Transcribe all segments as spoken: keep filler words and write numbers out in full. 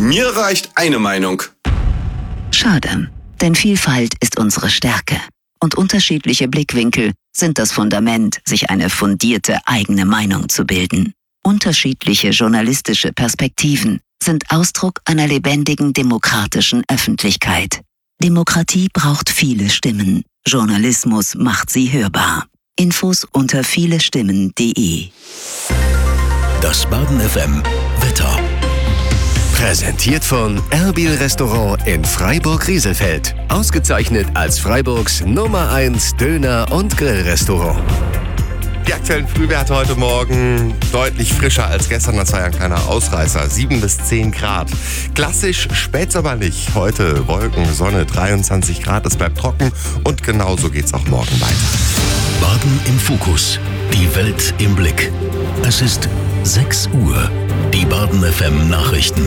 Mir reicht eine Meinung. Schade, denn Vielfalt ist unsere Stärke. Und unterschiedliche Blickwinkel sind das Fundament, sich eine fundierte eigene Meinung zu bilden. Unterschiedliche journalistische Perspektiven sind Ausdruck einer lebendigen demokratischen Öffentlichkeit. Demokratie braucht viele Stimmen. Journalismus macht sie hörbar. Infos unter vielestimmen punkt de. Das Baden F M Wetter. Präsentiert von Erbil Restaurant in Freiburg-Rieselfeld. Ausgezeichnet als Freiburgs Nummer eins Döner- und Grillrestaurant. Die aktuellen Frühwerte heute Morgen deutlich frischer als gestern. Das war ja ein kleiner Ausreißer. sieben bis zehn Grad. Klassisch spätsommerlich. Heute Wolken, Sonne, dreiundzwanzig Grad. Es bleibt trocken und genauso geht's auch morgen weiter. Baden im Fokus. Die Welt im Blick. Es ist sechs Uhr. Die Baden F M Nachrichten.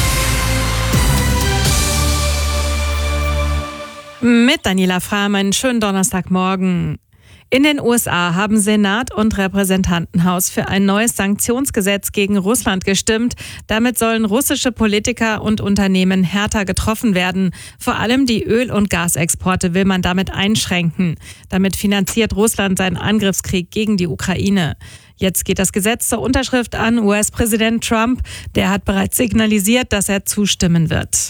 Mit Daniela Frahm, einen schönen Donnerstagmorgen. In den U S A haben Senat und Repräsentantenhaus für ein neues Sanktionsgesetz gegen Russland gestimmt. Damit sollen russische Politiker und Unternehmen härter getroffen werden. Vor allem die Öl- und Gasexporte will man damit einschränken. Damit finanziert Russland seinen Angriffskrieg gegen die Ukraine. Jetzt geht das Gesetz zur Unterschrift an U S-Präsident Trump. Der hat bereits signalisiert, dass er zustimmen wird.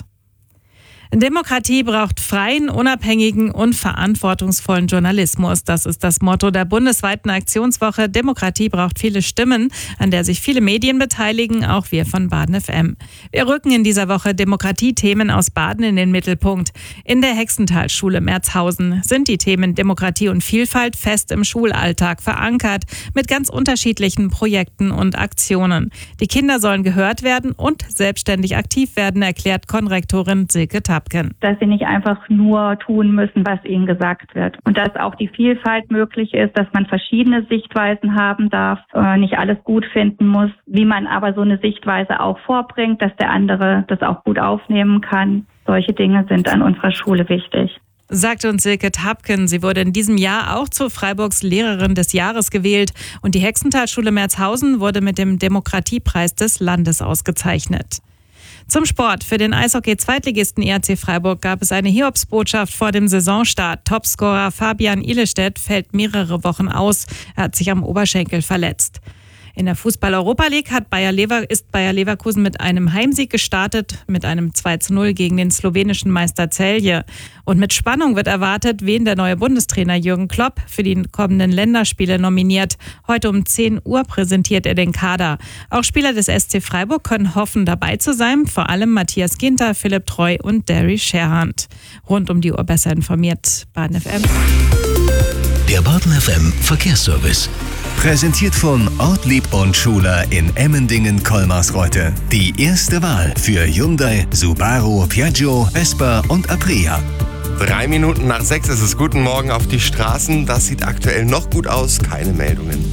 Demokratie braucht freien, unabhängigen und verantwortungsvollen Journalismus. Das ist das Motto der bundesweiten Aktionswoche Demokratie braucht viele Stimmen, an der sich viele Medien beteiligen, auch wir von Baden F M. Wir rücken in dieser Woche Demokratiethemen aus Baden in den Mittelpunkt. In der Hexenthalschule Merzhausen sind die Themen Demokratie und Vielfalt fest im Schulalltag verankert, mit ganz unterschiedlichen Projekten und Aktionen. Die Kinder sollen gehört werden und selbstständig aktiv werden, erklärt Konrektorin Silke Tapken. Dass sie nicht einfach nur tun müssen, was ihnen gesagt wird. Und dass auch die Vielfalt möglich ist, dass man verschiedene Sichtweisen haben darf, äh, nicht alles gut finden muss, wie man aber so eine Sichtweise auch vorbringt, dass der andere das auch gut aufnehmen kann. Solche Dinge sind an unserer Schule wichtig. Sagte uns Silke Tapken. Sie wurde in diesem Jahr auch zu Freiburgs Lehrerin des Jahres gewählt. Und die Hexenthalschule Merzhausen wurde mit dem Demokratiepreis des Landes ausgezeichnet. Zum Sport. Für den Eishockey-Zweitligisten E R C Freiburg gab es eine Hiobsbotschaft vor dem Saisonstart. Topscorer Fabian Ihlestedt fällt mehrere Wochen aus. Er hat sich am Oberschenkel verletzt. In der Fußball-Europa League hat Bayer Lever- ist Bayer Leverkusen mit einem Heimsieg gestartet, mit einem zwei zu null gegen den slowenischen Meister Celje. Und mit Spannung wird erwartet, wen der neue Bundestrainer Jürgen Klopp für die kommenden Länderspiele nominiert. Heute um zehn Uhr präsentiert er den Kader. Auch Spieler des S C Freiburg können hoffen, dabei zu sein. Vor allem Matthias Ginter, Philipp Treu und Derry Scherhand. Rund um die Uhr besser informiert. Baden F M. Der Baden F M Verkehrsservice. Präsentiert von Ortlieb und Schuler in Emmendingen-Kolmarsreuth. Die erste Wahl für Hyundai, Subaru, Piaggio, Vespa und Aprilia. Drei Minuten nach sechs ist es. Guten Morgen auf die Straßen. Das sieht aktuell noch gut aus. Keine Meldungen.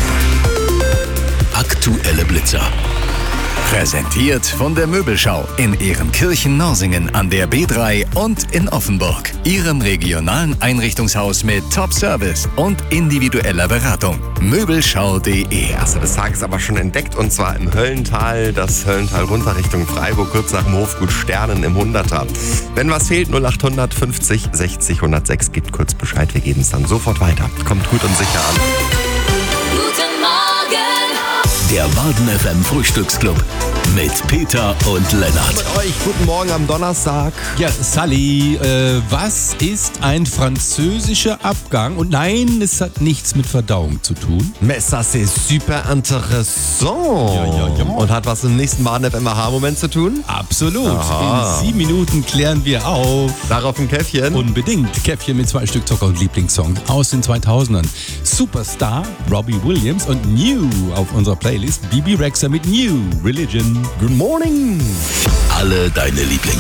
Aktuelle Blitzer. Präsentiert von der Möbelschau in Ehrenkirchen-Norsingen an der B drei und in Offenburg. Ihrem regionalen Einrichtungshaus mit Top-Service und individueller Beratung. Möbelschau punkt de. Erste des Tages aber schon entdeckt, und zwar im Höllental. Das Höllental runter Richtung Freiburg, kurz nach dem Hofgut Sternen im Hunderter. Wenn was fehlt, null acht hundert fünfzig sechzig hundertsechs. Gebt kurz Bescheid, wir geben es dann sofort weiter. Kommt gut und sicher an. Guten Morgen! Der Baden F M Frühstücksclub mit Peter und Lennart. Mit euch guten Morgen am Donnerstag. Ja, Sally, äh, was ist ein französischer Abgang? Und nein, es hat nichts mit Verdauung zu tun. Mais ça c'est super intéressant. Ja, ja, ja. Und hat was im nächsten Baden F M Aha-Moment zu tun? Absolut. Aha. In sieben Minuten klären wir auf. Darauf ein Käffchen. Unbedingt. Käffchen mit zwei Stück Zucker und Lieblingssong aus den zweitausendern. Superstar, Robbie Williams und New auf unserer Playlist. Bibi Rexha mit New Religion. Good morning. Alle deine Lieblings